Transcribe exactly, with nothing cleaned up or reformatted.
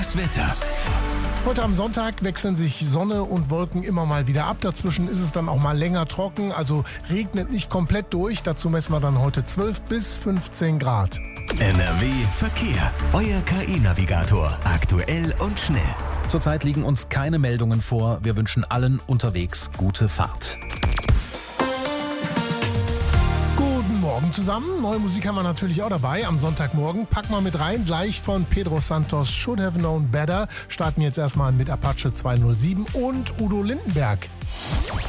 Das Wetter. Heute am Sonntag wechseln sich Sonne und Wolken immer mal wieder ab. Dazwischen ist es dann auch mal länger trocken, also regnet nicht komplett durch. Dazu messen wir dann heute zwölf bis fünfzehn Grad. N R W Verkehr. Euer K I-Navigator. Aktuell und schnell. Zurzeit liegen uns keine Meldungen vor. Wir wünschen allen unterwegs gute Fahrt. Guten Morgen zusammen. Neue Musik haben wir natürlich auch dabei. Am Sonntagmorgen packen wir mit rein. Gleich von Pedro Santos, Should Have Known Better. Starten jetzt erstmal mit Apache zweihundertsieben und Udo Lindenberg.